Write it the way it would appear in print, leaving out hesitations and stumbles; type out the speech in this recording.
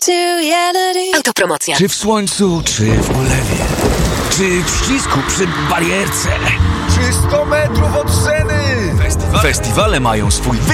Autopromocja. Czy w słońcu, czy w ulewie, czy w ścisku przy barierce, czy 100 metrów od sceny. Festiwale mają swój